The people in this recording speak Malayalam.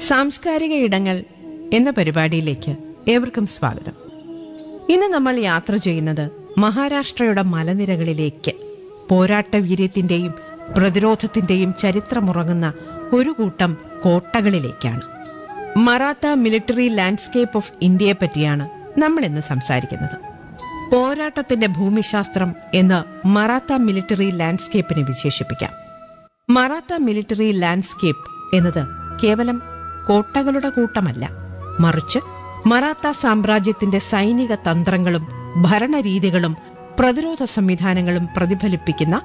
സാംസ്കാരിക ഇടങ്ങൾ എന്ന പരിപാടിയിലേക്ക് ഏവർക്കും സ്വാഗതം. ഇന്ന് നമ്മൾ യാത്ര ചെയ്യുന്നത് മഹാരാഷ്ട്രയുടെ മലനിരകളിലേക്ക്. പോരാട്ട വീര്യത്തിന്റെയും പ്രതിരോധത്തിന്റെയും ചരിത്രമുറങ്ങുന്ന ഒരു കൂട്ടം കോട്ടകളിലേക്കാണ്. മറാത്ത മിലിറ്ററി ലാൻഡ്സ്കേപ്പ് ഓഫ് ഇന്ത്യയെ പറ്റിയാണ് നമ്മൾ ഇന്ന് സംസാരിക്കുന്നത്. പോരാട്ടത്തിന്റെ ഭൂമിശാസ്ത്രം എന്ന് മറാത്ത മിലിറ്ററി ലാൻഡ്സ്കേപ്പിനെ വിശേഷിപ്പിക്കാം. മറാത്ത മിലിറ്ററി ലാൻഡ്സ്കേപ്പ് എന്നത് കേവലം കോട്ടകളുടെ കൂട്ടമല്ല, മറിച്ച് മറാത്ത സാമ്രാജ്യത്തിന്റെ സൈനിക തന്ത്രങ്ങളും ഭരണരീതികളും പ്രതിരോധ സംവിധാനങ്ങളും പ്രതിഫലിപ്പിക്കുന്ന